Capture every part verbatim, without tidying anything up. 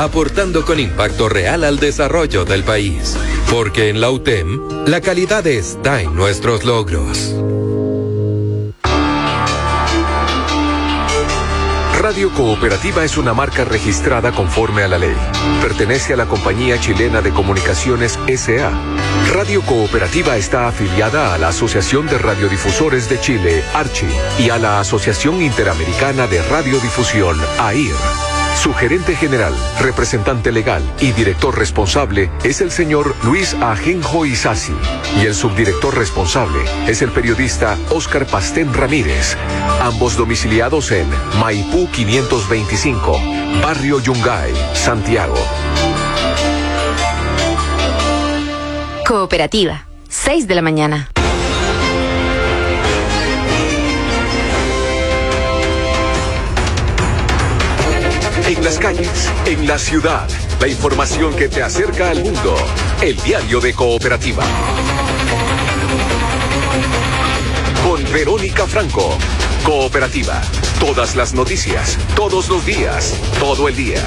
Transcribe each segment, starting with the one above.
aportando con impacto real al desarrollo del país. Porque en la U T E M, la calidad está en nuestros logros. Radio Cooperativa es una marca registrada conforme a la ley. Pertenece a la Compañía Chilena de Comunicaciones S A Radio Cooperativa está afiliada a la Asociación de Radiodifusores de Chile, ARCHI, y a la Asociación Interamericana de Radiodifusión, A I R. Su gerente general, representante legal y director responsable es el señor Luis Ajenjo Isasi, y el subdirector responsable es el periodista Óscar Pastén Ramírez, ambos domiciliados en Maipú quinientos veinticinco, Barrio Yungay, Santiago. Cooperativa, seis de la mañana. En las calles, en la ciudad, la información que te acerca al mundo. El diario de Cooperativa. Con Verónica Franco. Cooperativa. Todas las noticias, todos los días, todo el día.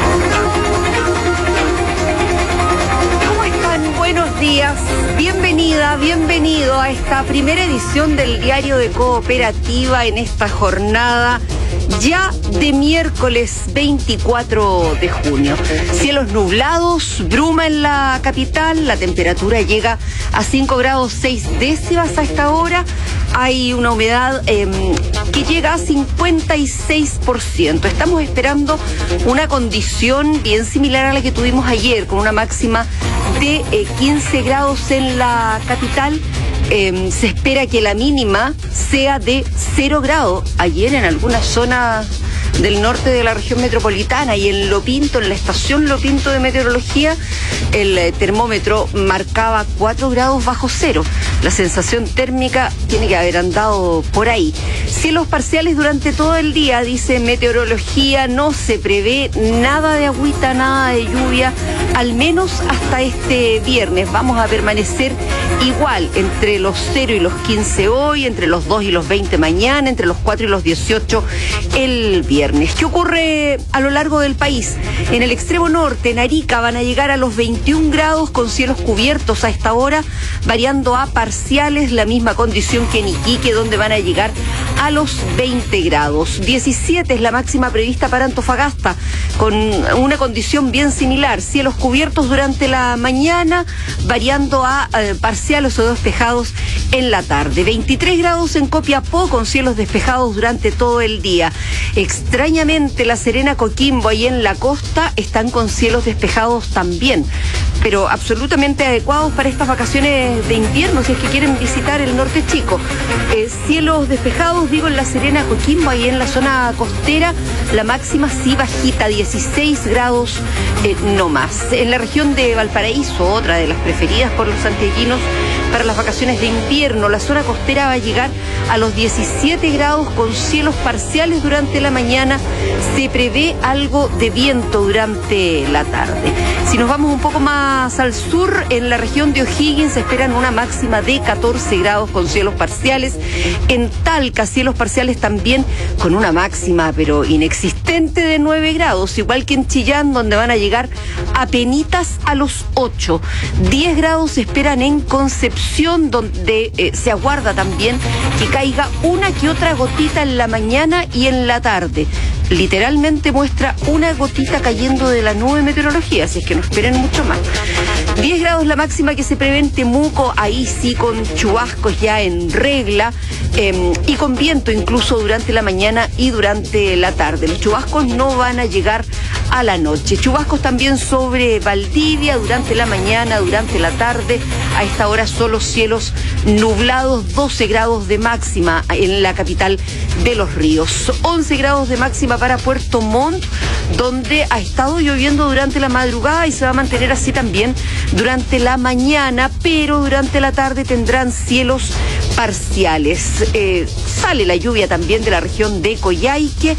¿Cómo están? Buenos días. Bienvenida, bienvenido a esta primera edición del diario de Cooperativa en esta jornada ya de miércoles veinticuatro de junio. Cielos nublados, bruma en la capital, la temperatura llega a cinco grados seis décimas a esta hora. Hay una humedad eh, que llega a cincuenta y seis por ciento. Estamos esperando una condición bien similar a la que tuvimos ayer, con una máxima de eh, quince grados en la capital. Eh, se espera que la mínima sea de cero grados. Ayer en algunas zonas del norte de la región metropolitana y en Lopinto, en la estación Lopinto de meteorología, el eh, termómetro marcaba cuatro grados bajo cero. La sensación térmica tiene que haber andado por ahí. Cielos parciales durante todo el día, dice meteorología, no se prevé nada de agüita, nada de lluvia, al menos hasta este viernes. Vamos a permanecer igual, entre los cero y los quince hoy, entre los dos y los veinte mañana, entre los cuatro y los dieciocho el viernes. ¿Qué ocurre a lo largo del país? En el extremo norte, en Arica, van a llegar a los veintiún grados con cielos cubiertos a esta hora, variando a parciales, la misma condición que en Iquique, donde van a llegar a los veinte grados. diecisiete es la máxima prevista para Antofagasta, con una condición bien similar, cielos cubiertos durante la mañana, variando a eh, parciales o despejados en la tarde. veintitrés grados en Copiapó, con cielos despejados durante todo el día. Extrañamente, La Serena, Coquimbo, ahí en la costa, están con cielos despejados también, pero absolutamente adecuados para estas vacaciones de invierno, si es que quieren visitar el norte chico. Eh, cielos despejados, digo, en La Serena, Coquimbo, ahí en la zona costera, la máxima sí bajita, dieciséis grados eh, no más. En la región de Valparaíso, otra de las preferidas por los santiaguinos para las vacaciones de invierno, la zona costera va a llegar a los diecisiete grados con cielos parciales durante la mañana. Se prevé algo de viento durante la tarde. Si nos vamos un poco más al sur, en la región de O'Higgins se esperan una máxima de catorce grados con cielos parciales. En Talca, cielos parciales también con una máxima pero inexistente de nueve grados, igual que en Chillán, donde van a llegar apenitas a los ocho. diez grados se esperan en Concepción, donde eh, se aguarda también que caiga una que otra gotita en la mañana y en la tarde. Literalmente muestra una gotita cayendo de la nube meteorología, así es que no esperen mucho más. diez grados la máxima que se prevé en Temuco, ahí sí con chubascos ya en regla eh, y con viento incluso durante la mañana y durante la tarde. Los chubascos no van a llegar a la noche. Chubascos también sobre Valdivia durante la mañana, durante la tarde. A esta hora solo cielos nublados, doce grados de máxima en la capital de Los Ríos. once grados de máxima para Puerto Montt, donde ha estado lloviendo durante la madrugada y se va a mantener así también durante la mañana, pero durante la tarde tendrán cielos parciales. Eh, sale la lluvia también de la región de Coyhaique,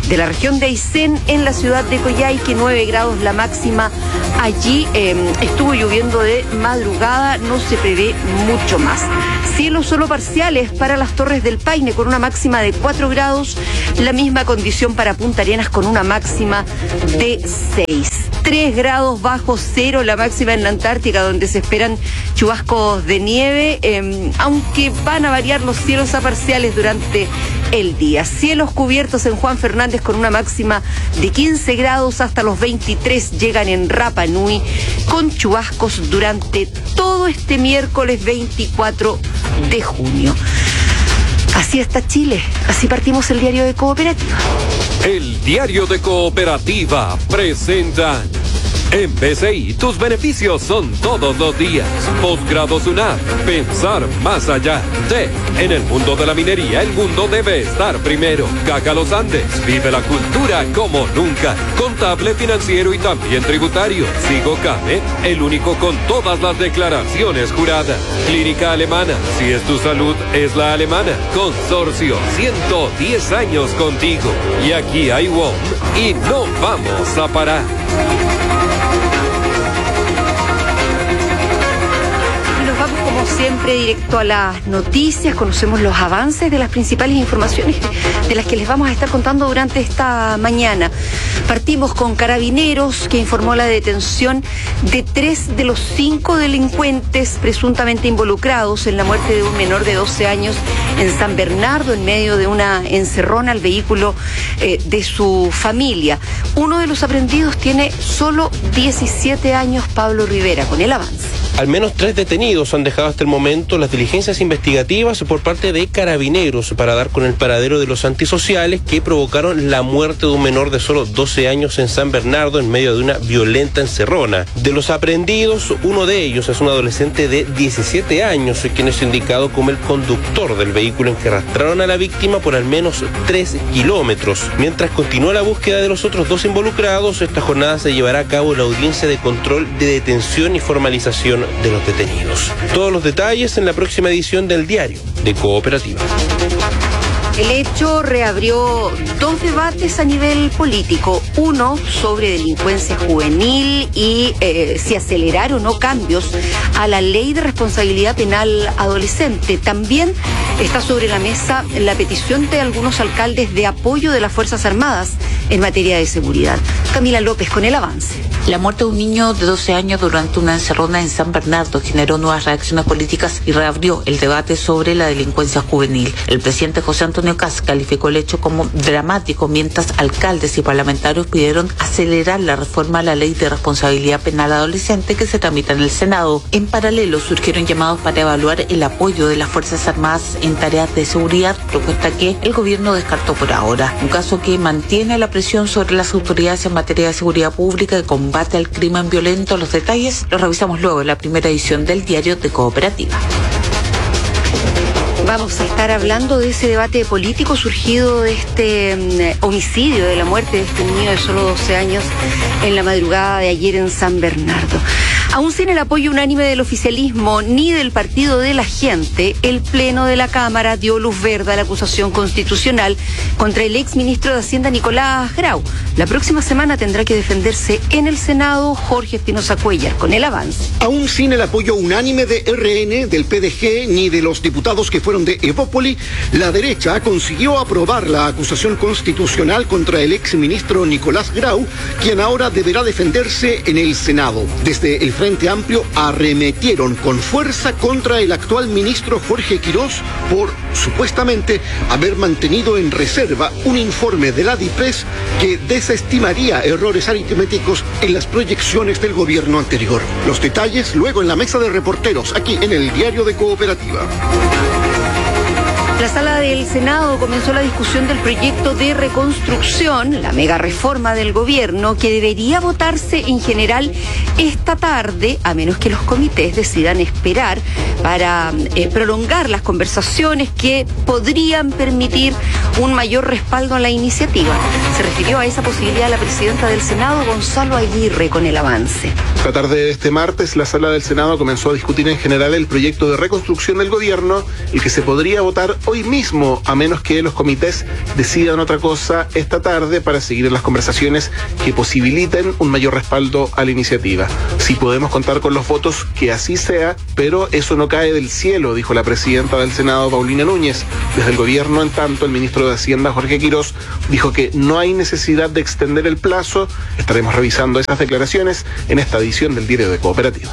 de la región de Aysén en la ciudad de Coyhaique, nueve grados la máxima. Allí eh, estuvo lloviendo de madrugada, no se prevé mucho más. Cielos solo parciales para las Torres del Paine con una máxima de cuatro grados, la misma condición para Punta Arenas con una máxima de seis. tres grados bajo cero la máxima en la Antártica, donde se esperan chubascos de nieve, eh, aunque van a variar los cielos a parciales durante el día. Cielos cubiertos en Juan Fernández con una máxima de quince grados, hasta los veintitrés llegan en Rapa Nui, con chubascos durante todo este miércoles veinticuatro de junio. Así está Chile, así partimos el diario de Cooperativa. El diario de Cooperativa presenta: en B C I tus beneficios son todos los días. Posgrado SUNAT, pensar más allá. T, en el mundo de la minería el mundo debe estar primero. Caja Los Andes, vive la cultura como nunca. Contable, financiero y también tributario. Sigocame, el único con todas las declaraciones juradas. Clínica Alemana, si es tu salud es la alemana. Consorcio, ciento diez años contigo. Y aquí hay W O M y no vamos a parar. Como siempre, directo a las noticias, conocemos los avances de las principales informaciones de las que les vamos a estar contando durante esta mañana. Partimos con Carabineros, que informó la detención de tres de los cinco delincuentes presuntamente involucrados en la muerte de un menor de doce años en San Bernardo, en medio de una encerrona al vehículo eh, de su familia. Uno de los aprendidos tiene solo diecisiete años, Pablo Rivera, con el avance. Al menos tres detenidos han dejado hasta el momento las diligencias investigativas por parte de Carabineros para dar con el paradero de los antisociales que provocaron la muerte de un menor de solo doce años en San Bernardo en medio de una violenta encerrona. De los aprehendidos, uno de ellos es un adolescente de diecisiete años, quien es indicado como el conductor del vehículo en que arrastraron a la víctima por al menos tres kilómetros. Mientras continúa la búsqueda de los otros dos involucrados, esta jornada se llevará a cabo la audiencia de control de detención y formalización de los detenidos. Todos los detalles en la próxima edición del diario de Cooperativa. El hecho reabrió dos debates a nivel político. Uno sobre delincuencia juvenil y eh, si acelerar o no cambios a la ley de responsabilidad penal adolescente. También está sobre la mesa la petición de algunos alcaldes de apoyo de las Fuerzas Armadas en materia de seguridad. Camila López con el avance. La muerte de un niño de doce años durante una encerrona en San Bernardo generó nuevas reacciones políticas y reabrió el debate sobre la delincuencia juvenil. El presidente José Antonio Kast calificó el hecho como dramático, mientras alcaldes y parlamentarios pidieron acelerar la reforma a la ley de responsabilidad penal adolescente que se tramita en el Senado. En paralelo surgieron llamados para evaluar el apoyo de las Fuerzas Armadas en tareas de seguridad, propuesta que el gobierno descartó por ahora. Un caso que mantiene la presión sobre las autoridades en materia de seguridad pública y combate al crimen violento. Los detalles los revisamos luego en la primera edición del diario de Cooperativa. Vamos a estar hablando de ese debate político surgido de este um, homicidio, de la muerte de este niño de solo doce años en la madrugada de ayer en San Bernardo. Aún sin el apoyo unánime del oficialismo ni del Partido de la Gente, el Pleno de la Cámara dio luz verde a la acusación constitucional contra el exministro de Hacienda Nicolás Grau. La próxima semana tendrá que defenderse en el Senado Jorge Espinosa Cuéllar con el avance. Aún sin el apoyo unánime de R N, del P D G ni de los diputados que fueron de Evópoli, la derecha consiguió aprobar la acusación constitucional contra el exministro Nicolás Grau, quien ahora deberá defenderse en el Senado. Desde el Frente Amplio arremetieron con fuerza contra el actual ministro Jorge Quirós por, supuestamente, haber mantenido en reserva un informe de la DIPRES que desestimaría errores aritméticos en las proyecciones del gobierno anterior. Los detalles luego en la mesa de reporteros, aquí en el diario de Cooperativa. La sala del Senado comenzó la discusión del proyecto de reconstrucción, la mega reforma del gobierno, que debería votarse en general esta tarde, a menos que los comités decidan esperar para eh, prolongar las conversaciones que podrían permitir un mayor respaldo a la iniciativa. Se refirió a esa posibilidad la presidenta del Senado, Gonzalo Aguirre, con el avance. La tarde de este martes, la sala del Senado comenzó a discutir en general el proyecto de reconstrucción del gobierno, el que se podría votar hoy mismo, a menos que los comités decidan otra cosa esta tarde para seguir en las conversaciones que posibiliten un mayor respaldo a la iniciativa. Si podemos contar con los votos, que así sea, pero eso no cae del cielo, dijo la presidenta del Senado, Paulina Núñez. Desde el gobierno, en tanto, el ministro de Hacienda, Jorge Quirós, dijo que no hay necesidad de extender el plazo. Estaremos revisando esas declaraciones en esta edición del Diario de Cooperativa.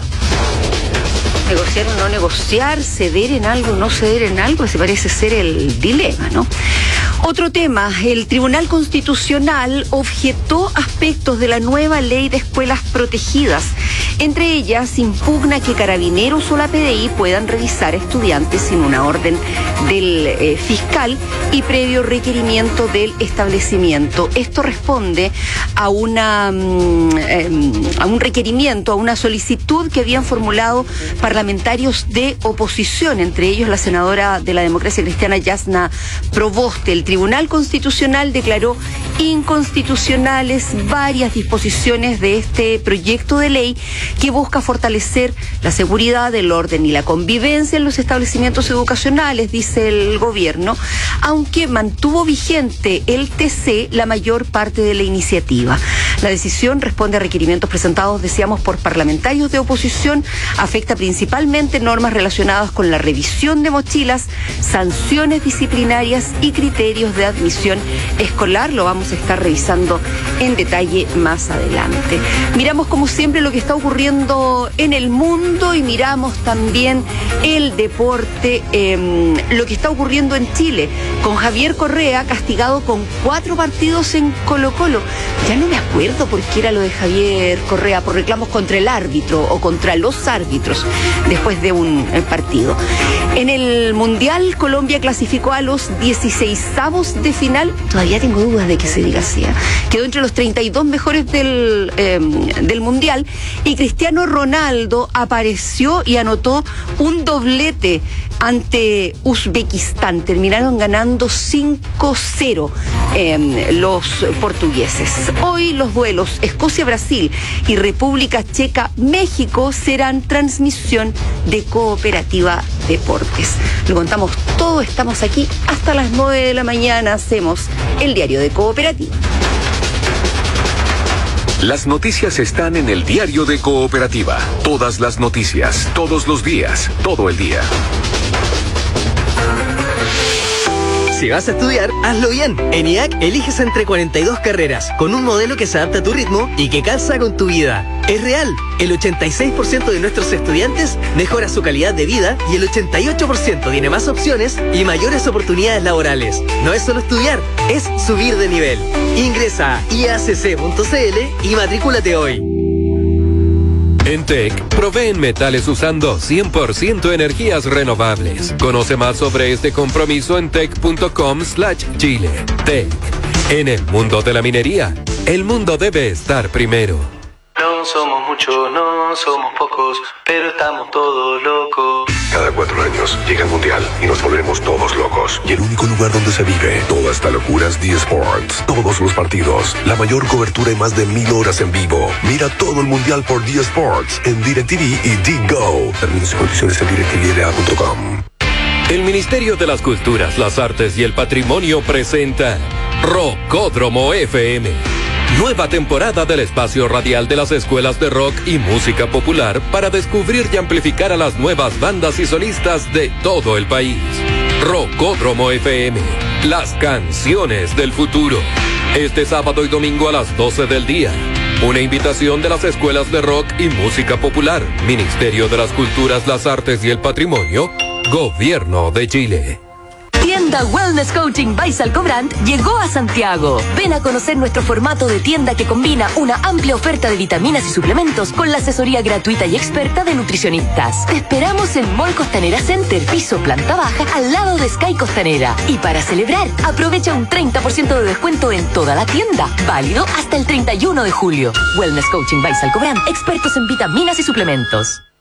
Negociar o no negociar, ceder en algo o no ceder en algo, ese parece ser el dilema, ¿no? Otro tema, el Tribunal Constitucional objetó aspectos de la nueva ley de escuelas protegidas. Entre ellas, impugna que Carabineros o la P D I puedan revisar a estudiantes sin una orden del eh, fiscal y previo requerimiento del establecimiento. Esto responde a, una, eh, a un requerimiento, a una solicitud que habían formulado parlamentarios de oposición, entre ellos la senadora de la Democracia Cristiana, Yasna Proboste. El Tribunal Constitucional declaró inconstitucionales varias disposiciones de este proyecto de ley que busca fortalecer la seguridad, el orden y la convivencia en los establecimientos educacionales, dice el gobierno, aunque mantuvo vigente el T C la mayor parte de la iniciativa. La decisión responde a requerimientos presentados, decíamos, por parlamentarios de oposición, afecta principalmente normas relacionadas con la revisión de mochilas, sanciones disciplinarias y criterios de admisión escolar. Lo vamos a estar revisando en detalle más adelante. Miramos como siempre lo que está ocurriendo en el mundo y miramos también el deporte, eh, lo que está ocurriendo en Chile, con Javier Correa castigado con cuatro partidos en Colo-Colo. Ya no me acuerdo por qué era lo de Javier Correa, por reclamos contra el árbitro o contra los árbitros después de un partido. En el Mundial, Colombia clasificó a los dieciseisavos de final. Todavía tengo dudas de que se diga así, ¿eh? Quedó entre los treinta y dos mejores del, eh, del Mundial, y Cristiano Ronaldo apareció y anotó un doblete ante Uzbekistán. Terminaron ganando cinco cero eh, los portugueses. Hoy los duelos Escocia-Brasil y República Checa-México serán transmisión de Cooperativa Deportes. Lo contamos todo, estamos aquí hasta las nueve de la mañana, hacemos el Diario de Cooperativa. Las noticias están en el Diario de Cooperativa. Todas las noticias, todos los días, todo el día. Si vas a estudiar, hazlo bien. En I A C eliges entre cuarenta y dos carreras, con un modelo que se adapta a tu ritmo y que calza con tu vida. Es real. El ochenta y seis por ciento de nuestros estudiantes mejora su calidad de vida y el ochenta y ocho por ciento tiene más opciones y mayores oportunidades laborales. No es solo estudiar, es subir de nivel. Ingresa a i a c c punto c l y matrículate hoy. En T E C, proveen metales usando cien por ciento energías renovables. Conoce más sobre este compromiso en tec punto com slash chile. T E C. En el mundo de la minería, el mundo debe estar primero. No somos muchos, no somos pocos, pero estamos todos locos. Cada cuatro años llega el Mundial y nos volvemos todos locos. Y el único lugar donde se vive toda esta locura es D Sports. Todos los partidos, la mayor cobertura y más de mil horas en vivo. Mira todo el Mundial por D Sports en DirecTV y D-Go. Términos y condiciones en direct t v l a punto com. El Ministerio de las Culturas, las Artes y el Patrimonio presenta Rockódromo F M. Nueva temporada del espacio radial de las escuelas de rock y música popular para descubrir y amplificar a las nuevas bandas y solistas de todo el país. Rockódromo F M, las canciones del futuro. Este sábado y domingo a las doce del día. Una invitación de las escuelas de rock y música popular, Ministerio de las Culturas, las Artes y el Patrimonio, Gobierno de Chile. Tienda Wellness Coaching by Salcobrand llegó a Santiago. Ven a conocer nuestro formato de tienda que combina una amplia oferta de vitaminas y suplementos con la asesoría gratuita y experta de nutricionistas. Te esperamos en Mall Costanera Center, piso planta baja, al lado de Sky Costanera. Y para celebrar, aprovecha un treinta por ciento de descuento en toda la tienda. Válido hasta el treinta y uno de julio. Wellness Coaching by Salcobrand, expertos en vitaminas y suplementos. ¡Nuevo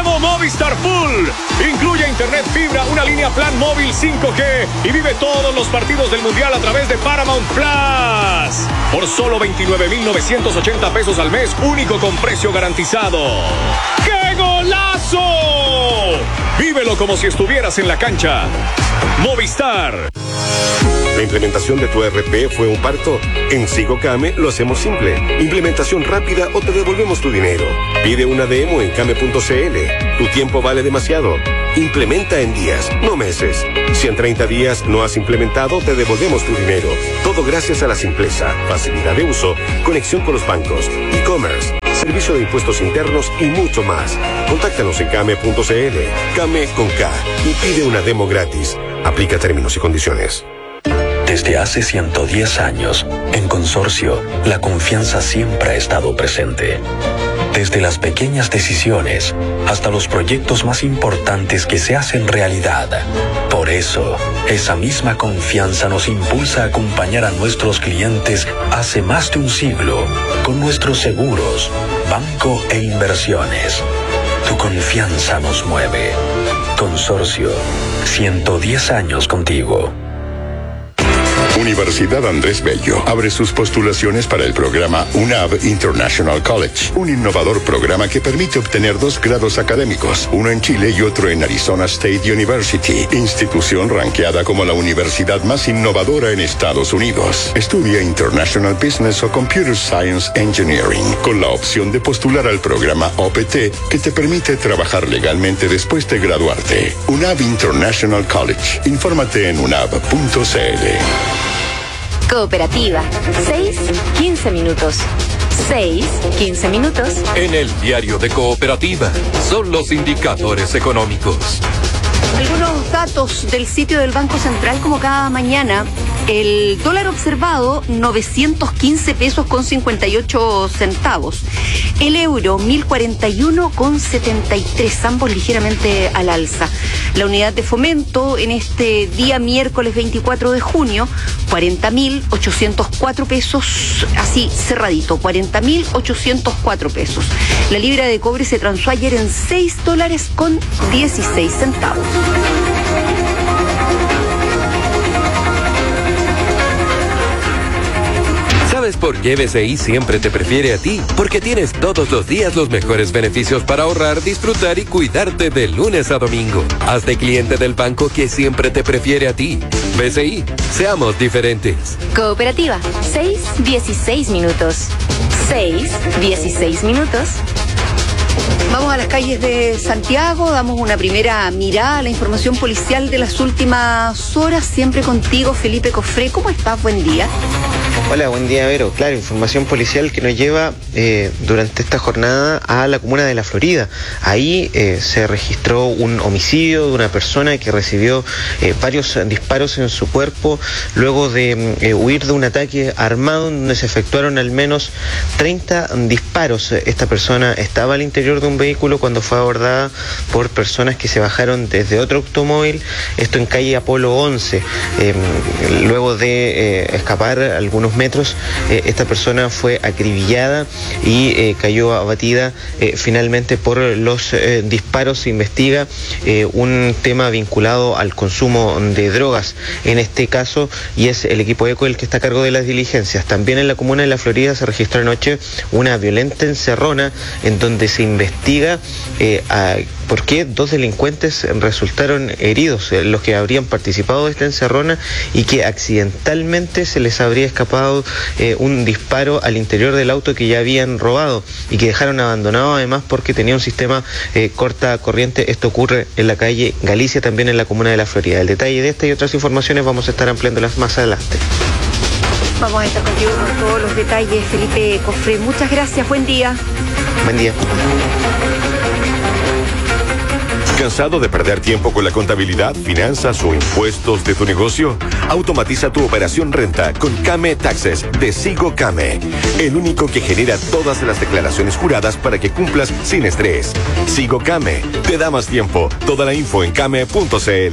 Nuevo Movistar Full. Incluye internet fibra, una línea plan móvil cinco G y vive todos los partidos del Mundial a través de Paramount Plus. Por solo veintinueve mil novecientos ochenta pesos al mes, único con precio garantizado. ¡Qué golazo! Vívelo como si estuvieras en la cancha. Movistar. ¿La implementación de tu E R P fue un parto? En SigoCame lo hacemos simple. Implementación rápida o te devolvemos tu dinero. Pide una demo en came punto cl. Tu tiempo vale demasiado. Implementa en días, no meses. Si en treinta días no has implementado, te devolvemos tu dinero. Todo gracias a la simpleza, facilidad de uso, conexión con los bancos, e-commerce, servicio de impuestos internos y mucho más. Contáctanos en came punto cl. Came con K y pide una demo gratis. Aplica términos y condiciones. Desde hace ciento diez años, en Consorcio, la confianza siempre ha estado presente. Desde las pequeñas decisiones hasta los proyectos más importantes que se hacen realidad. Por eso, esa misma confianza nos impulsa a acompañar a nuestros clientes hace más de un siglo con nuestros seguros, banco e inversiones. Tu confianza nos mueve. Consorcio, ciento diez años contigo. Universidad Andrés Bello abre sus postulaciones para el programa U N A V International College, un innovador programa que permite obtener dos grados académicos, uno en Chile y otro en Arizona State University, institución ranqueada como la universidad más innovadora en Estados Unidos. Estudia International Business o Computer Science Engineering, con la opción de postular al programa O P T, que te permite trabajar legalmente después de graduarte. U N A V International College. Infórmate en u n a v punto c l. Cooperativa. seis, quince minutos. seis, quince minutos. En el diario de Cooperativa son los indicadores económicos. Algunos datos del sitio del Banco Central, como cada mañana. El dólar observado, novecientos quince pesos con cincuenta y ocho centavos. El euro, mil cuarenta y uno con setenta y tres, ambos ligeramente al alza. La unidad de fomento en este día miércoles veinticuatro de junio, cuarenta mil ochocientos cuatro pesos, así cerradito, cuarenta mil ochocientos cuatro pesos. La libra de cobre se transó ayer en seis dólares con dieciséis centavos. ¿Sabes por qué B C I siempre te prefiere a ti? Porque tienes todos los días los mejores beneficios para ahorrar, disfrutar y cuidarte de lunes a domingo. Hazte cliente del banco que siempre te prefiere a ti. B C I, seamos diferentes. Cooperativa, seis, dieciséis minutos. seis, dieciséis minutos. Vamos a las calles de Santiago, damos una primera mirada a la información policial de las últimas horas. Siempre contigo, Felipe Cofré. ¿Cómo estás? Buen día. Hola, buen día, Vero. Claro, información policial que nos lleva eh, durante esta jornada a la comuna de La Florida. Ahí eh, se registró un homicidio de una persona que recibió eh, varios disparos en su cuerpo luego de eh, huir de un ataque armado donde se efectuaron al menos treinta disparos. Esta persona estaba al interior de un vehículo cuando fue abordada por personas que se bajaron desde otro automóvil, esto en calle Apolo once. Eh, luego de eh, escapar algunos metros, eh, esta persona fue acribillada y eh, cayó abatida eh, finalmente por los eh, disparos. Se investiga eh, un tema vinculado al consumo de drogas en este caso, y es el equipo ECO el que está a cargo de las diligencias. También en la comuna de La Florida se registró anoche una violenta encerrona en donde se investiga eh, a por qué dos delincuentes resultaron heridos, eh, los que habrían participado de esta encerrona, y que accidentalmente se les habría escapado eh, un disparo al interior del auto que ya habían robado y que dejaron abandonado, además porque tenía un sistema eh, corta corriente. Esto ocurre en la calle Galicia, también en la comuna de La Florida. El detalle de esta y otras informaciones vamos a estar ampliándolas más adelante. Vamos a estar contigo con todos los detalles, Felipe Cofré. Muchas gracias, buen día. Buen día. ¿Cansado de perder tiempo con la contabilidad, finanzas o impuestos de tu negocio? Automatiza tu operación renta con Came Taxes de Sigo Came, el único que genera todas las declaraciones juradas para que cumplas sin estrés. Sigo Came, te da más tiempo. Toda la info en came punto cl.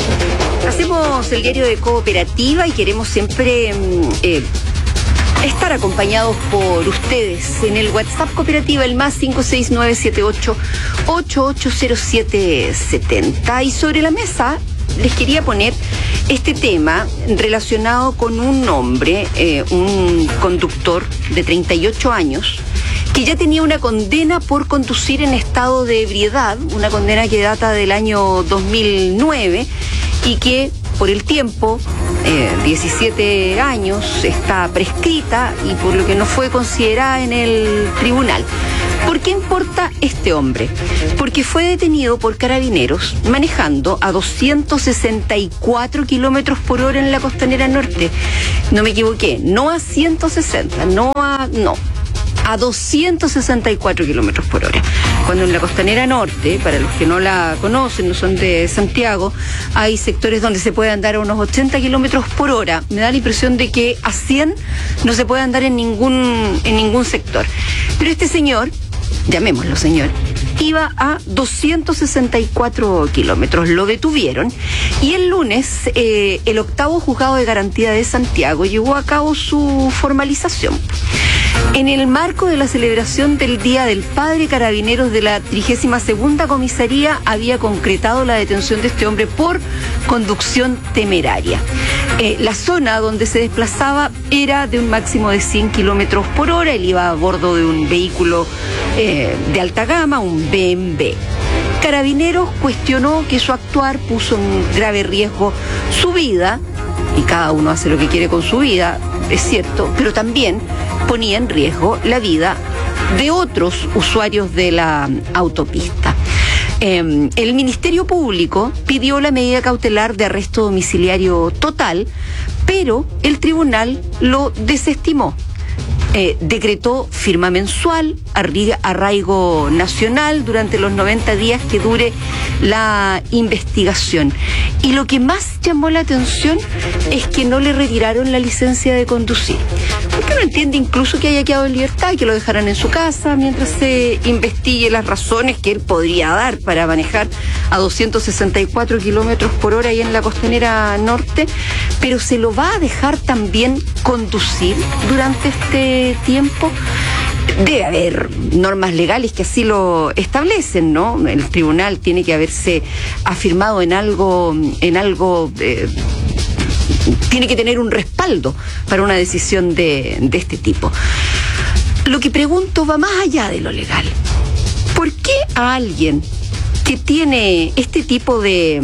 Hacemos el diario de Cooperativa y queremos siempre eh, estar acompañados por ustedes en el WhatsApp Cooperativa, el más cinco seis nueve siete ocho ocho ocho cero siete siete cero. Y sobre la mesa les quería poner este tema relacionado con un hombre, eh, un conductor de treinta y ocho años, que ya tenía una condena por conducir en estado de ebriedad, una condena que data del año dos mil nueve y que por el tiempo, eh, diecisiete años, está prescrita y por lo que no fue considerada en el tribunal. ¿Por qué importa este hombre? Porque fue detenido por carabineros manejando a doscientos sesenta y cuatro kilómetros por hora en la Costanera Norte. No me equivoqué, no a ciento sesenta, no a... no. a doscientos sesenta y cuatro kilómetros por hora. Cuando en la Costanera Norte, para los que no la conocen, no son de Santiago, hay sectores donde se puede andar a unos ochenta kilómetros por hora. Me da la impresión de que a cien no se puede andar en ningún, en ningún sector. Pero este señor, llamémoslo señor, iba a doscientos sesenta y cuatro kilómetros. Lo detuvieron y el lunes eh, el octavo juzgado de garantía de Santiago llevó a cabo su formalización. En el marco de la celebración del Día del Padre, Carabineros de la trigésima segunda Comisaría había concretado la detención de este hombre por conducción temeraria. Eh, la zona donde se desplazaba era de un máximo de cien kilómetros por hora. Él iba a bordo de un vehículo eh, de alta gama, un B M W. Carabineros cuestionó que su actuar puso en grave riesgo su vida, y cada uno hace lo que quiere con su vida, es cierto, pero también ponía en riesgo la vida de otros usuarios de la autopista. Eh, el Ministerio Público pidió la medida cautelar de arresto domiciliario total, pero el tribunal lo desestimó. Eh, decretó firma mensual, arraigo nacional durante los noventa días que dure la investigación. Y lo que más llamó la atención es que no le retiraron la licencia de conducir. Porque uno entiende incluso que haya quedado en libertad y que lo dejaran en su casa mientras se investigue las razones que él podría dar para manejar a doscientos sesenta y cuatro kilómetros por hora ahí en la Costanera Norte, pero se lo va a dejar también conducir durante este tiempo. Debe haber normas legales que así lo establecen, ¿no? El tribunal tiene que haberse afirmado en algo, en algo, eh, tiene que tener un respaldo para una decisión de, de este tipo. Lo que pregunto va más allá de lo legal. ¿Por qué a alguien que tiene este tipo de,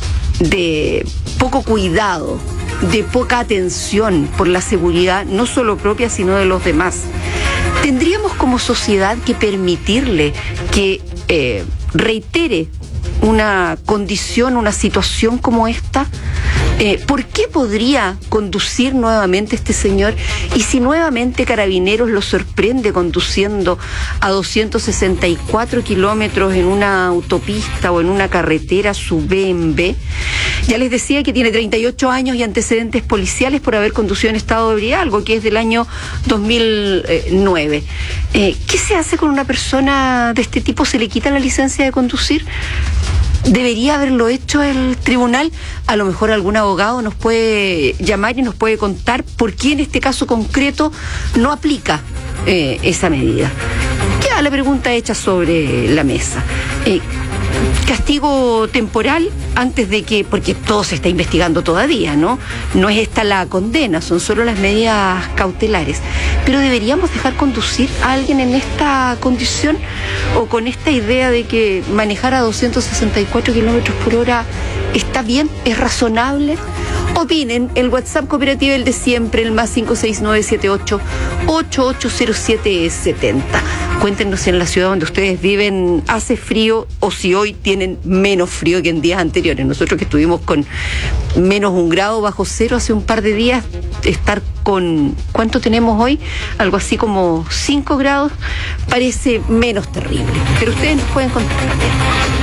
de poco cuidado, de poca atención por la seguridad, no solo propia, sino de los demás, tendríamos como sociedad que permitirle que eh, reitere una condición, una situación como esta? Eh, ¿Por qué podría conducir nuevamente este señor? Y si nuevamente Carabineros lo sorprende conduciendo a doscientos sesenta y cuatro kilómetros en una autopista o en una carretera su B M W. Ya les decía que tiene treinta y ocho años y antecedentes policiales por haber conducido en estado de ebriedad, algo que es del año dos mil nueve. Eh, ¿Qué se hace con una persona de este tipo? ¿Se le quita la licencia de conducir? ¿Debería haberlo hecho el tribunal? A lo mejor algún abogado nos puede llamar y nos puede contar por qué en este caso concreto no aplica eh, esa medida. Queda la pregunta hecha sobre la mesa. Eh, castigo temporal antes de que, porque todo se está investigando todavía, ¿no? No es esta la condena, son solo las medidas cautelares. Pero ¿deberíamos dejar conducir a alguien en esta condición o con esta idea de que manejar a doscientos sesenta y cuatro kilómetros por hora está bien, es razonable? Opinen, el WhatsApp Cooperativa, el de siempre, el más cinco seis nueve siete ocho ocho ocho cero siete siete cero. Cuéntenos si en la ciudad donde ustedes viven hace frío o si hoy tienen menos frío que en días anteriores. Nosotros que estuvimos con menos un grado bajo cero hace un par de días, estar con, ¿cuánto tenemos hoy? Algo así como cinco grados, parece menos terrible. Pero ustedes nos pueden contar también.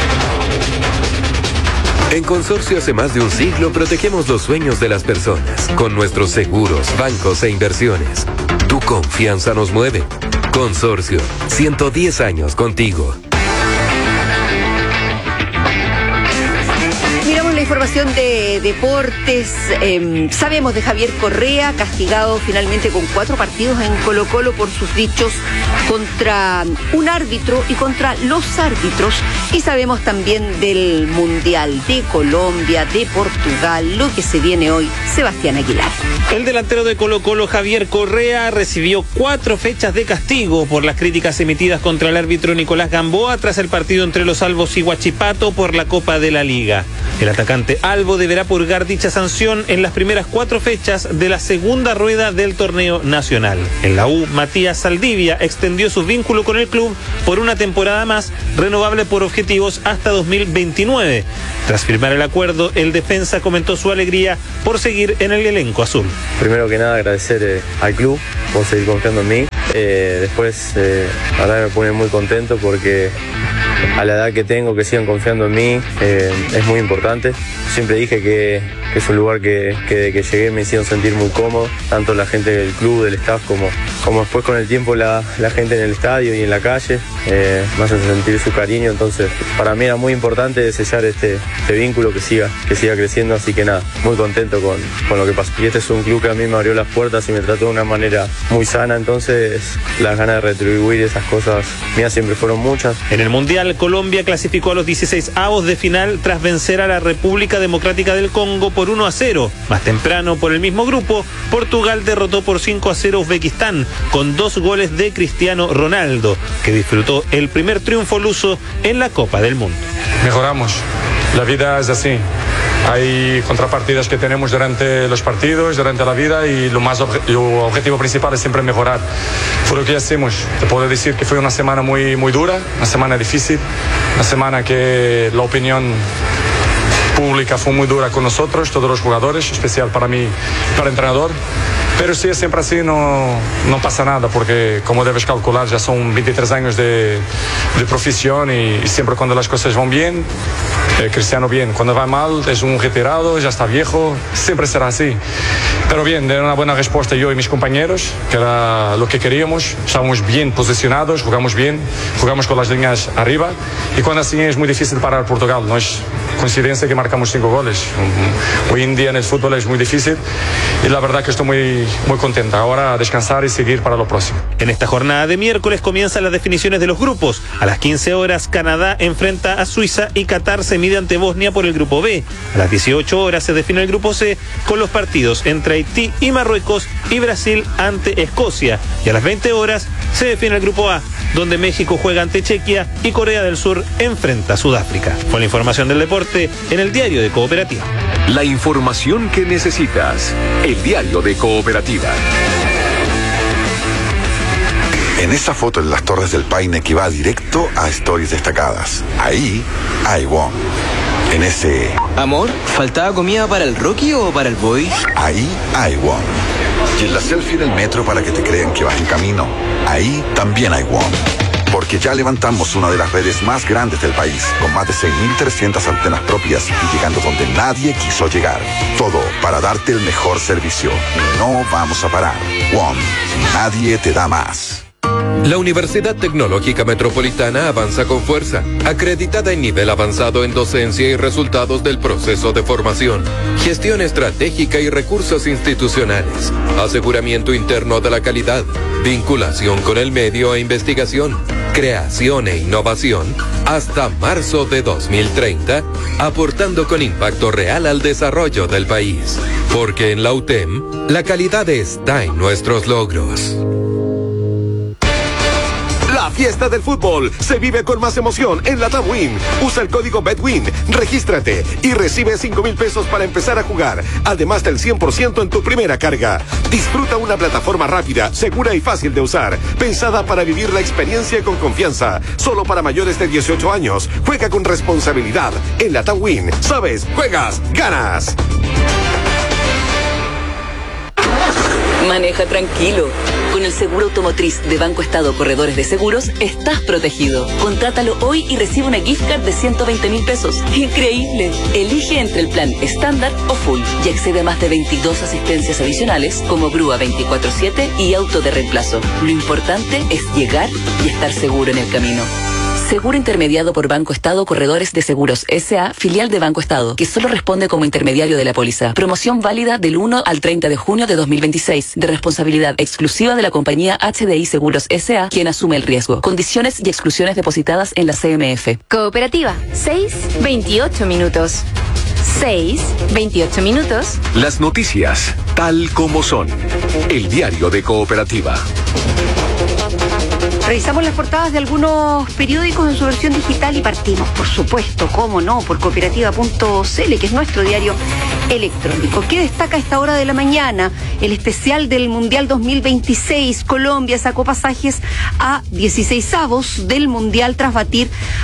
En Consorcio hace más de un siglo protegemos los sueños de las personas con nuestros seguros, bancos e inversiones. Tu confianza nos mueve. Consorcio, ciento diez años contigo. Miramos la información de deportes, eh, sabemos de Javier Correa, castigado finalmente con cuatro partidos en Colo-Colo por sus dichos contra un árbitro y contra los árbitros. Y sabemos también del Mundial de Colombia, de Portugal, lo que se viene hoy. Sebastián Aguilar. El delantero de Colo-Colo, Javier Correa, recibió cuatro fechas de castigo por las críticas emitidas contra el árbitro Nicolás Gamboa tras el partido entre los Albos y Huachipato por la Copa de la Liga. El atacante albo deberá purgar dicha sanción en las primeras cuatro fechas de la segunda rueda del torneo nacional. En la U, Matías Saldivia extendió su vínculo con el club por una temporada más, renovable por objetivos hasta dos mil veintinueve. Tras firmar el acuerdo, el defensa comentó su alegría por seguir en el elenco azul. Primero que nada agradecer eh, al club por seguir confiando en mí. Eh, después, eh, la verdad me pone muy contento porque a la edad que tengo, que sigan confiando en mí, eh, es muy importante. Siempre dije que, que es un lugar que, que desde que llegué me hicieron sentir muy cómodo, tanto la gente del club, del staff, como, como después con el tiempo la, la gente en el estadio y en la calle, eh, me hacen sentir su cariño. Entonces, para mí era muy importante sellar este, este vínculo que siga, que siga creciendo, así que nada, muy contento con, con lo que pasó. Y este es un club que a mí me abrió las puertas y me trató de una manera muy sana, entonces las ganas de retribuir esas cosas mías siempre fueron muchas. En el Mundial, Colombia clasificó a los dieciséis avos de final tras vencer a la República Democrática del Congo por uno a cero. Más temprano, por el mismo grupo, Portugal derrotó por cinco a cero a Uzbekistán con dos goles de Cristiano Ronaldo, que disfrutó el primer triunfo luso en la Copa del Mundo. Mejoramos, la vida es así. Hay contrapartidas que tenemos durante los partidos, durante la vida, y lo más obje- lo objetivo principal es siempre mejorar. Fue lo que hacemos. Te puedo decir que fue una semana muy, muy dura, una semana difícil, una semana que la opinión pública fue muy dura con nosotros, todos los jugadores, especial para mí, para el entrenador. Pero si es siempre así, no, no pasa nada, porque como debes calcular, ya son veintitrés años de, de profesión y, y siempre cuando las cosas van bien, eh, Cristiano bien. Cuando va mal, es un retirado, ya está viejo, siempre será así. Pero bien, de una buena respuesta yo y mis compañeros, que era lo que queríamos. Estábamos bien posicionados, jugamos bien, jugamos con las líneas arriba. Y cuando así es muy difícil parar Portugal, no es coincidencia que marcamos cinco goles. Hoy en día en el fútbol es muy difícil y la verdad que estoy muy, muy contenta. Ahora a descansar y seguir para lo próximo. En esta jornada de miércoles comienzan las definiciones de los grupos. A las quince horas, Canadá enfrenta a Suiza y Qatar se mide ante Bosnia por el grupo B. A las dieciocho horas se define el grupo C con los partidos entre Haití y Marruecos y Brasil ante Escocia. Y a las veinte horas se define el grupo A, donde México juega ante Chequia y Corea del Sur enfrenta a Sudáfrica. Con la información del deporte en el Diario de Cooperativa. La información que necesitas. El Diario de Cooperativa. En esa foto en las Torres del Paine que va directo a Stories Destacadas. Ahí hay Wong. En ese... Amor, ¿faltaba comida para el Rocky o para el Boy? Ahí hay Wong. Y en la selfie del metro para que te crean que vas en camino. Ahí también hay Wong. Porque ya levantamos una de las redes más grandes del país, con más de seis mil trescientas antenas propias y llegando donde nadie quiso llegar. Todo para darte el mejor servicio. No vamos a parar. WOM, nadie te da más. La Universidad Tecnológica Metropolitana avanza con fuerza, acreditada en nivel avanzado en docencia y resultados del proceso de formación, gestión estratégica y recursos institucionales, aseguramiento interno de la calidad, vinculación con el medio e investigación, creación e innovación, hasta marzo de dos mil treinta, aportando con impacto real al desarrollo del país. Porque en la U T E M, la calidad está en nuestros logros. La fiesta del fútbol se vive con más emoción en la TAM Win. Usa el código BETWIN, regístrate y recibe cinco mil pesos para empezar a jugar, además del cien por ciento en tu primera carga. Disfruta una plataforma rápida, segura y fácil de usar, pensada para vivir la experiencia con confianza. Solo para mayores de dieciocho años. Juega con responsabilidad. En la TAM Win, sabes, juegas, ganas. Maneja tranquilo. Con el seguro automotriz de Banco Estado Corredores de Seguros, estás protegido. Contrátalo hoy y recibe una gift card de ciento veinte mil pesos. ¡Increíble! Elige entre el plan estándar o full y accede a más de veintidós asistencias adicionales como grúa veinticuatro siete y auto de reemplazo. Lo importante es llegar y estar seguro en el camino. Seguro intermediado por Banco Estado Corredores de Seguros S A, filial de Banco Estado, que solo responde como intermediario de la póliza. Promoción válida del uno al treinta de junio de dos mil veintiséis, de responsabilidad exclusiva de la compañía H D I Seguros S A, quien asume el riesgo. Condiciones y exclusiones depositadas en la C M F. Cooperativa, seis veintiocho minutos. seis veintiocho minutos. Las noticias, tal como son. El diario de Cooperativa. Revisamos las portadas de algunos periódicos en su versión digital y partimos, por supuesto, cómo no, por cooperativa punto c l, que es nuestro diario electrónico. ¿Qué destaca a esta hora de la mañana? El especial del Mundial dos mil veintiséis. Colombia sacó pasajes a dieciseisavos del Mundial tras batir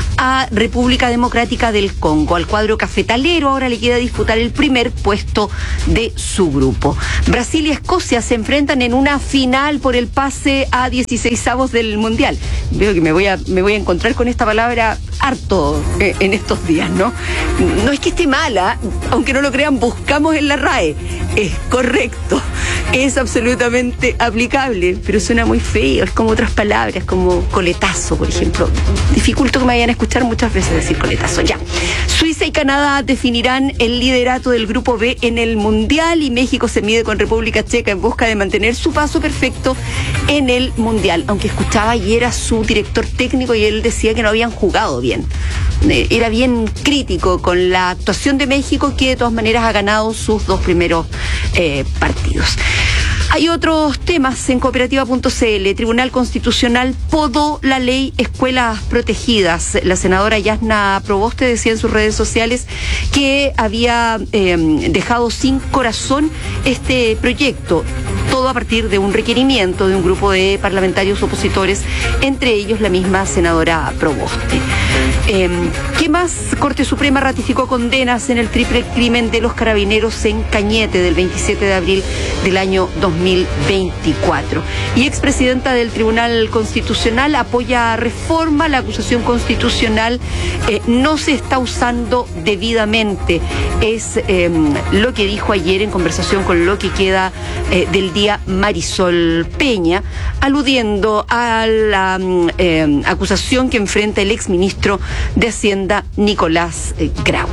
a República Democrática del Congo. Al cuadro cafetalero ahora le queda disputar el primer puesto de su grupo. Brasil y Escocia se enfrentan en una final por el pase a dieciseisavos del Mundial. Veo que me voy a me voy a encontrar con esta palabra harto eh, en estos días, ¿no? No es que esté mala, aunque no lo crean, buscamos en la R A E. Es correcto, es absolutamente aplicable, pero suena muy feo, es como otras palabras, como coletazo, por ejemplo. Dificulto que me vayan a escuchar muchas veces decir coletazo. Ya. Suiza y Canadá definirán el liderato del Grupo B en el Mundial y México se mide con República Checa en busca de mantener su paso perfecto en el Mundial. Aunque escuchaba ayer a su director técnico y él decía que no habían jugado bien. Era bien crítico con la actuación de México, que de todas maneras ha ganado sus dos primeros eh, partidos. Hay otros temas en cooperativa punto c l. Tribunal Constitucional podó la ley Escuelas Protegidas. La senadora Yasna Proboste decía en sus redes sociales que había eh, dejado sin corazón este proyecto. Todo a partir de un requerimiento de un grupo de parlamentarios opositores, entre ellos la misma senadora Proboste. Eh, ¿Qué más? Corte Suprema ratificó condenas en el triple crimen de los carabineros en Cañete del veintisiete de abril del año dos mil veinticuatro. Y expresidenta del Tribunal Constitucional apoya reforma. La acusación constitucional eh, no se está usando debidamente. Es eh, lo que dijo ayer en conversación con Lo que queda eh, del día Marisol Peña, aludiendo a la eh, acusación que enfrenta el exministro de Hacienda Nicolás eh, Grau.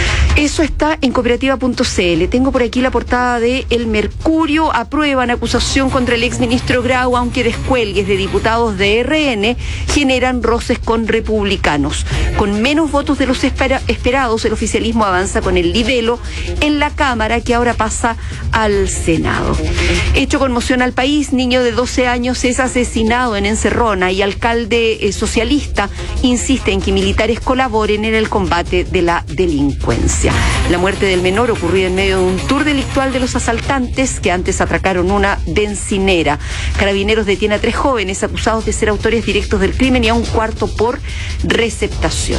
Eso está en cooperativa punto c l. Tengo por aquí la portada de El Mercurio. Aprueban acusación contra el exministro Grau, aunque descuelgues de diputados de R N generan roces con republicanos. Con menos votos de los espera- esperados, el oficialismo avanza con el libelo en la Cámara, que ahora pasa al Senado. Hecho conmoción al país, niño de doce años es asesinado en Encerrona y alcalde eh, socialista insiste en que militares colaboren en el combate de la delincuencia. La muerte del menor ocurrida en medio de un tour delictual de los asaltantes que antes atracaron una bencinera. Carabineros detiene a tres jóvenes acusados de ser autores directos del crimen y a un cuarto por receptación.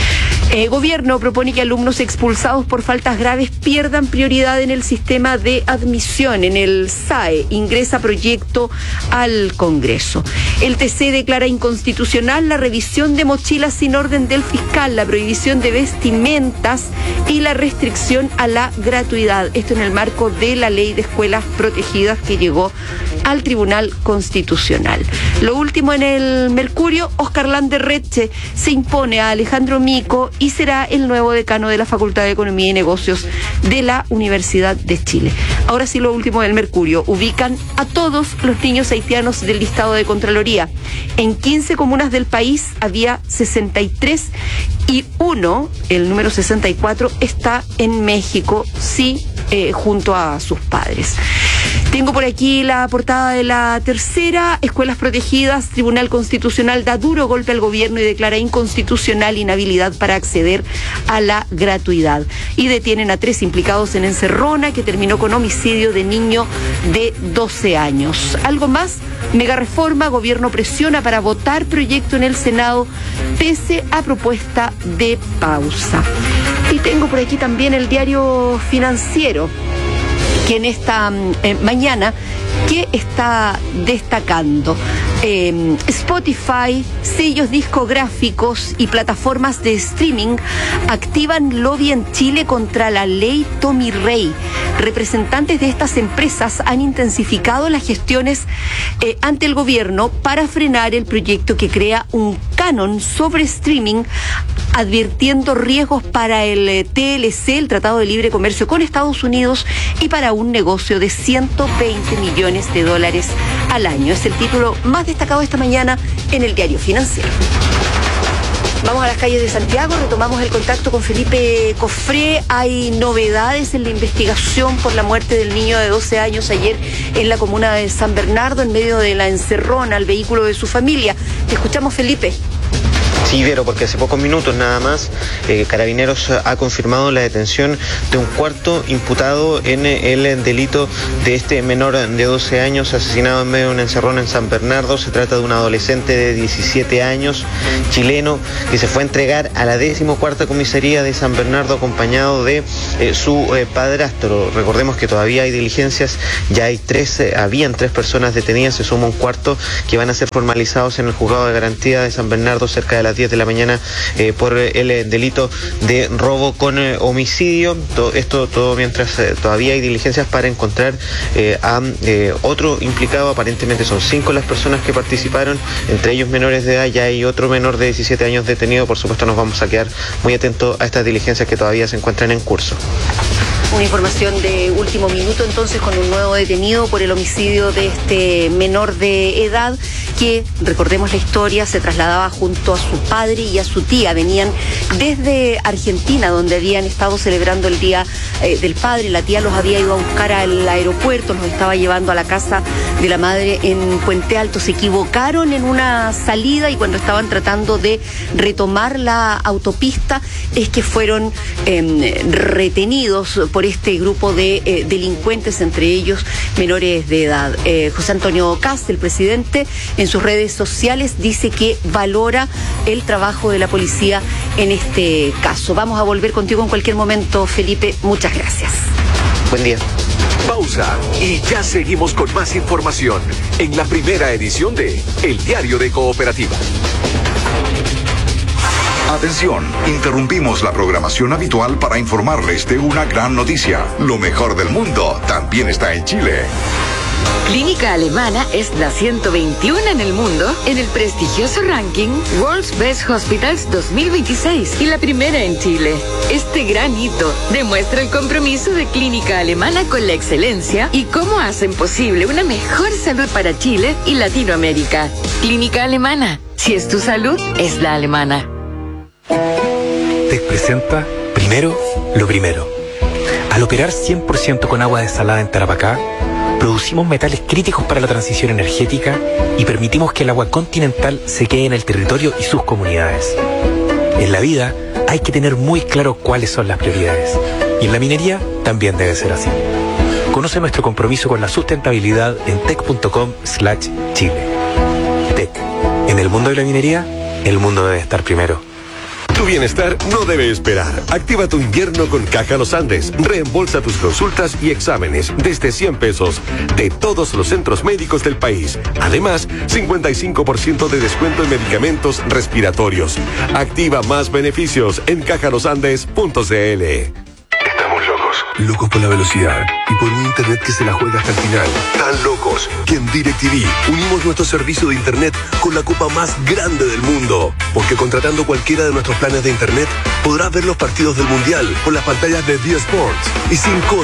Eh, gobierno propone que alumnos expulsados por faltas graves pierdan prioridad en el sistema de admisión. En el S A E ingresa proyecto al Congreso. El T C declara inconstitucional la revisión de mochilas sin orden del fiscal, la prohibición de vestimentas y la restricción a la gratuidad. Esto en el marco de la ley de escuelas protegidas que llegó al Tribunal Constitucional. Lo último en el Mercurio, Oscar Landerreche se impone a Alejandro Mico y será el nuevo decano de la Facultad de Economía y Negocios de la Universidad de Chile. Ahora sí, lo último del Mercurio. Ubican a todos los niños haitianos del listado de Contraloría. En quince comunas del país había sesenta y tres y uno, el número sesenta y cuatro, está en México, sí, eh, junto a sus padres. Tengo por aquí la portada de La Tercera. Escuelas protegidas. Tribunal Constitucional da duro golpe al gobierno y declara inconstitucional inhabilidad para acceder a la gratuidad. Y detienen a tres implicados en Encerrona, que terminó con homicidio de niño de doce años. ¿Algo más? Mega reforma. Gobierno presiona para votar proyecto en el Senado pese a propuesta de pausa. Y tengo por aquí también el Diario Financiero, que en esta eh, mañana, ¿qué está destacando? eh, Spotify, sellos discográficos y plataformas de streaming activan lobby en Chile contra la ley Tommy Rey. Representantes de estas empresas han intensificado las gestiones eh, ante el gobierno para frenar el proyecto que crea un canon sobre streaming, advirtiendo riesgos para el eh, T L C, el Tratado de Libre Comercio con Estados Unidos, y para un negocio de ciento veinte millones de dólares al año. Es el título más destacado esta mañana en el Diario Financiero. Vamos a las calles de Santiago, retomamos el contacto con Felipe Cofré. Hay novedades en la investigación por la muerte del niño de doce años ayer en la comuna de San Bernardo, en medio de la encerrona al vehículo de su familia. Te escuchamos, Felipe. Sí, Vero, porque hace pocos minutos nada más eh, Carabineros ha confirmado la detención de un cuarto imputado en el delito de este menor de doce años asesinado en medio de un encerrón en San Bernardo. Se trata de un adolescente de diecisiete años, chileno, que se fue a entregar a la decimocuarta comisaría de San Bernardo acompañado de eh, su eh, padrastro. Recordemos que todavía hay diligencias, ya hay tres, eh, habían tres personas detenidas, se suma un cuarto que van a ser formalizados en el juzgado de garantía de San Bernardo cerca de las diez de la mañana eh, por el eh, delito de robo con eh, homicidio. Todo, esto todo mientras eh, todavía hay diligencias para encontrar eh, a eh, otro implicado. Aparentemente son cinco las personas que participaron, entre ellos menores de edad. Ya hay otro menor de diecisiete años detenido. Por supuesto nos vamos a quedar muy atentos a estas diligencias que todavía se encuentran en curso. Una información de último minuto entonces, con un nuevo detenido por el homicidio de este menor de edad que, recordemos la historia, se trasladaba junto a su padre y a su tía. Venían desde Argentina, donde habían estado celebrando el Día eh, del Padre. La tía los había ido a buscar al aeropuerto, los estaba llevando a la casa de la madre en Puente Alto. Se equivocaron en una salida y cuando estaban tratando de retomar la autopista es que fueron eh, retenidos por este grupo de eh, delincuentes, entre ellos menores de edad. Eh, José Antonio Kast, el presidente, en sus redes sociales dice que valora el trabajo de la policía en este caso. Vamos a volver contigo en cualquier momento, Felipe. Muchas gracias. Buen día. Pausa y ya seguimos con más información en la primera edición de El Diario de Cooperativa. Atención, interrumpimos la programación habitual para informarles de una gran noticia. Lo mejor del mundo también está en Chile. Clínica Alemana es la ciento veintiuno en el mundo en el prestigioso ranking World's Best Hospitals dos mil veintiséis y la primera en Chile. Este gran hito demuestra el compromiso de Clínica Alemana con la excelencia y cómo hacen posible una mejor salud para Chile y Latinoamérica. Clínica Alemana, si es tu salud, es la alemana. Tec presenta primero lo primero. Al operar cien por ciento con agua desalada en Tarapacá, producimos metales críticos para la transición energética y permitimos que el agua continental se quede en el territorio y sus comunidades. En la vida hay que tener muy claro cuáles son las prioridades. Y en la minería también debe ser así. Conoce nuestro compromiso con la sustentabilidad en tec punto com slash chile. Tec. En el mundo de la minería, el mundo debe estar primero. Tu bienestar no debe esperar. Activa tu invierno con Caja Los Andes. Reembolsa tus consultas y exámenes desde cien pesos de todos los centros médicos del país. Además, cincuenta y cinco por ciento de descuento en medicamentos respiratorios. Activa más beneficios en caja los andes punto c l. Estamos locos. Locos por la velocidad y por un internet que se la juega hasta el final. Tan locos que en DirecTV unimos nuestro servicio de internet con la copa más grande del mundo. Porque contratando cualquiera de nuestros planes de internet podrás ver los partidos del Mundial por las pantallas de D Sports y sin